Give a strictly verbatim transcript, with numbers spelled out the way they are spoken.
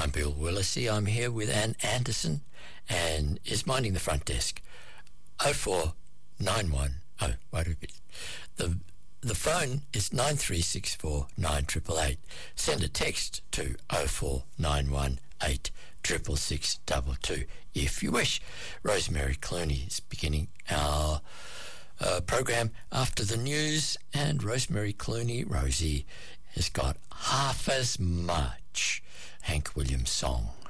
I'm Bill Willisey. I'm here with Ann Anderson and is minding the front desk. oh four nine one, oh, wait a bit. The, the phone is nine three six four nine eight eight eight. Send a text to oh four nine one eight six six six two two if you wish. Rosemary Clooney is beginning our uh, program after the news, and Rosemary Clooney, Rosie, has got Half as Much, Hank Williams song.